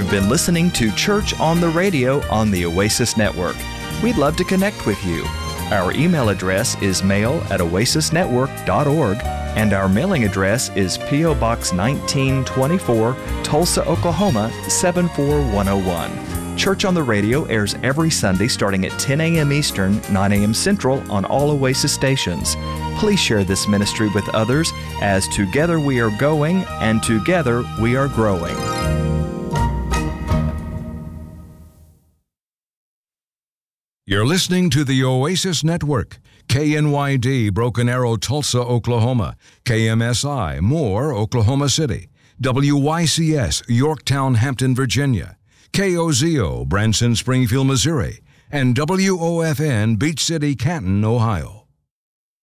You've been listening to Church on the Radio on the Oasis Network. We'd love to connect with you. Our email address is mail@oasisnetwork.org, and our mailing address is P.O. Box 1924, Tulsa, Oklahoma 74101. Church on the Radio airs every Sunday starting at 10 a.m. Eastern, 9 a.m. Central on all Oasis stations. Please share this ministry with others, as together we are going and together we are growing. You're listening to the Oasis Network, KNYD, Broken Arrow, Tulsa, Oklahoma, KMSI, Moore, Oklahoma City, WYCS, Yorktown, Hampton, Virginia, KOZO, Branson, Springfield, Missouri, and WOFN, Beach City, Canton, Ohio.